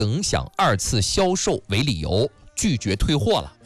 影响二次销售为理由拒绝退货了。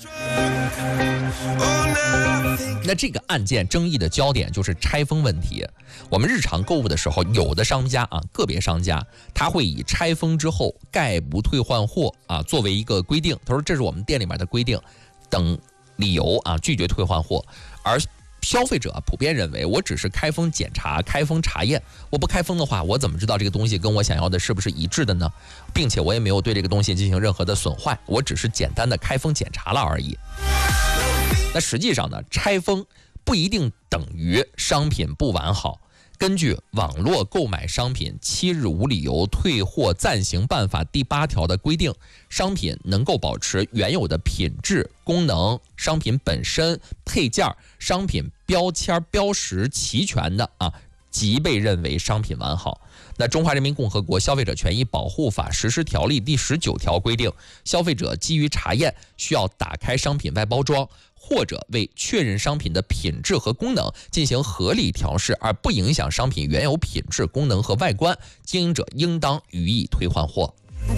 那这个案件争议的焦点就是拆封问题。我们日常购物的时候，有的商家个别商家他会以拆封之后概不退换货作为一个规定，他说这是我们店里面的规定等理由拒绝退换货。而消费者普遍认为，我只是开封检查、开封查验，我不开封的话，我怎么知道这个东西跟我想要的是不是一致的呢？并且我也没有对这个东西进行任何的损坏，我只是简单的开封检查了而已。那实际上呢，拆封不一定等于商品不完好。根据网络购买商品7日无理由退货暂行办法第8条的规定，商品能够保持原有的品质、功能，商品本身、配件、商品标签标识齐全的即被认为商品完好。那《中华人民共和国消费者权益保护法实施条例》第19条规定，消费者基于查验需要打开商品外包装，或者为确认商品的品质和功能进行合理调试，而不影响商品原有品质、功能和外观，经营者应当予以退换货。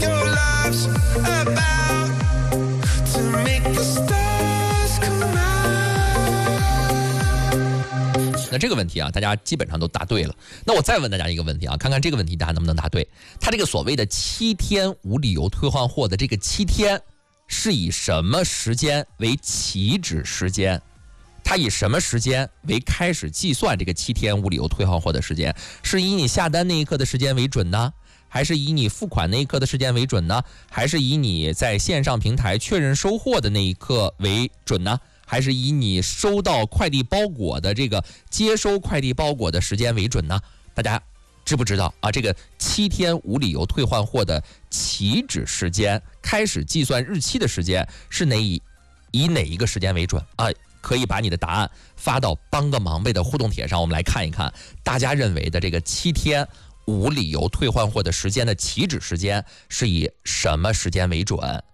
那这个问题大家基本上都答对了。那我再问大家一个问题看看这个问题大家能不能答对。他这个所谓的7天无理由退换货的这个7天，是以什么时间为起止时间？它以什么时间为开始计算这个7天无理由退换货的时间？是以你下单那一刻的时间为准呢？还是以你付款那一刻的时间为准呢？还是以你在线上平台确认收货的那一刻为准呢？还是以你收到快递包裹的这个接收快递包裹的时间为准呢？大家知不知道这个7天无理由退换货的起止时间、开始计算日期的时间是以哪一个时间为准可以把你的答案发到帮个忙呗的互动帖上，我们来看一看大家认为的这个7天无理由退换货的时间的起止时间是以什么时间为准？